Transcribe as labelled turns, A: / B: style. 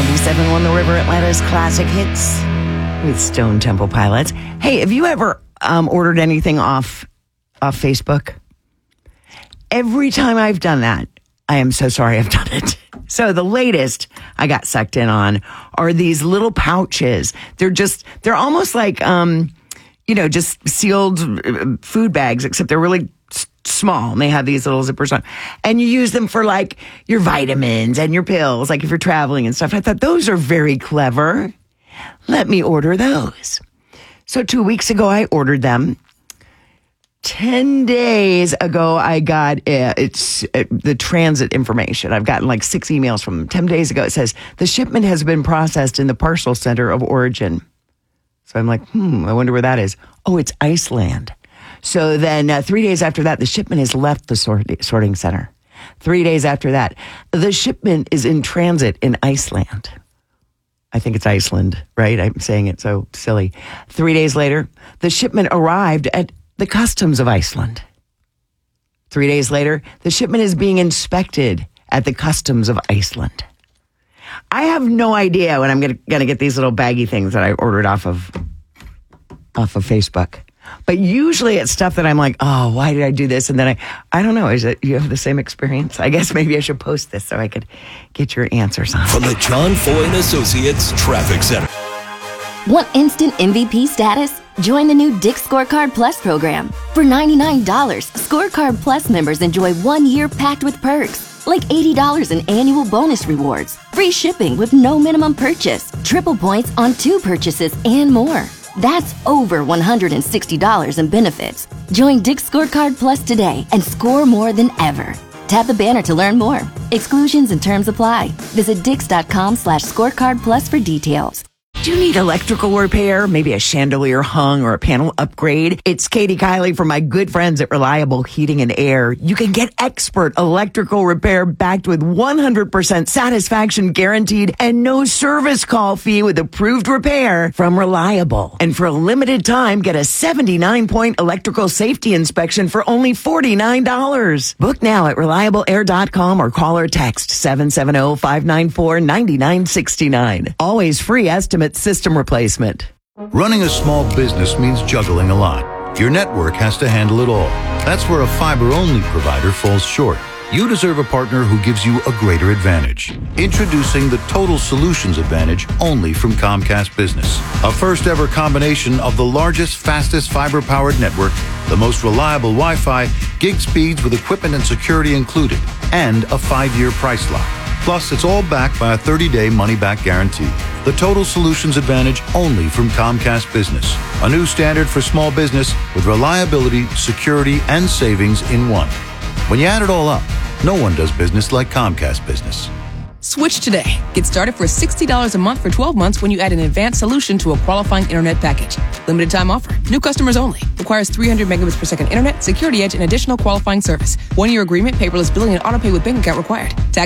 A: 97.1 The River Atlanta's classic hits with Stone Temple Pilots. Hey, have you ever ordered anything off Facebook? Every time I've done that, I am so sorry I've done it. So the latest I got sucked in on are these little pouches. They're almost like, just sealed food bags, except they're really small, and they have these little zippers on, and you use them for like your vitamins and your pills, like if you're traveling and stuff. I thought those are very clever. Let me order those. So 2 weeks ago, I ordered them. 10 days ago, I got the transit information. I've gotten like 6 emails from them. 10 days ago, it says the shipment has been processed in the parcel center of origin. So I'm like, I wonder where that is. Oh, it's Iceland. So then 3 days after that, the shipment has left the sorting center. 3 days after that, the shipment is in transit in Iceland. I think it's Iceland, right? I'm saying it so silly. 3 days later, the shipment arrived at the customs of Iceland. 3 days later, the shipment is being inspected at the customs of Iceland. I have no idea when I'm going to get these little baggy things that I ordered off of Facebook. But usually it's stuff that I'm like, oh, why did I do this? And then I don't know. You have the same experience? I guess maybe I should post this so I could get your answers on it.
B: From the John Foy and Associates Traffic Center.
C: Want instant MVP status? Join the new Dick's Scorecard Plus program. For $99, Scorecard Plus members enjoy 1 year packed with perks, like $80 in annual bonus rewards, free shipping with no minimum purchase, triple points on 2 purchases, and more. That's over $160 in benefits. Join Dick's Scorecard Plus today and score more than ever. Tap the banner to learn more. Exclusions and terms apply. Visit dix.com/scorecard plus for details.
A: Do you need electrical repair? Maybe a chandelier hung or a panel upgrade? It's Katie Kiley from my good friends at Reliable Heating and Air. You can get expert electrical repair backed with 100% satisfaction guaranteed and no service call fee with approved repair from Reliable. And for a limited time, get a 79-point electrical safety inspection for only $49. Book now at reliableair.com or call or text 770-594-9969. Always free estimate system replacement.
D: Running a small business means juggling a lot. Your network has to handle it all. That's where a fiber-only provider falls short. You deserve a partner who gives you a greater advantage. Introducing the Total Solutions Advantage only from Comcast Business. A first-ever combination of the largest, fastest fiber-powered network, the most reliable Wi-Fi, gig speeds with equipment and security included, and a 5-year price lock. Plus, it's all backed by a 30-day money-back guarantee. The Total Solutions Advantage only from Comcast Business. A new standard for small business with reliability, security, and savings in one. When you add it all up, no one does business like Comcast Business.
E: Switch today. Get started for $60 a month for 12 months when you add an advanced solution to a qualifying internet package. Limited time offer. New customers only. Requires 300 megabits per second internet, security edge, and additional qualifying service. 1 year agreement, paperless billing, and autopay with bank account required. Tax